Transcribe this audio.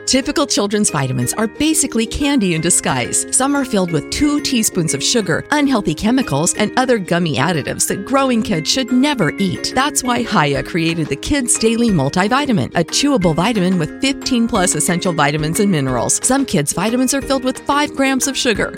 Typical children's vitamins are basically candy in disguise. Some are filled with 2 teaspoons of sugar, unhealthy chemicals, and other gummy additives that growing kids should never eat. That's why Hiya created the Kids Daily Multivitamin, a chewable vitamin with 15 plus essential vitamins and minerals. Some kids' vitamins are filled with 5 grams of sugar.